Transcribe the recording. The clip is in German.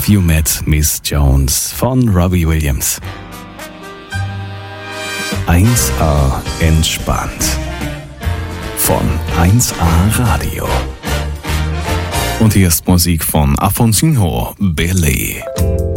Have You Met Miss Jones von Robbie Williams. 1A entspannt von 1A Radio. Und hier ist Musik von Afonso Billy.